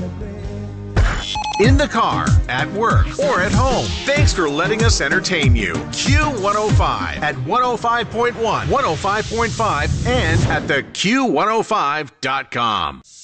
In the car, at work, or at home. Thanks for letting us entertain you. Q105 at 105.1, 105.5, and at theq105.com.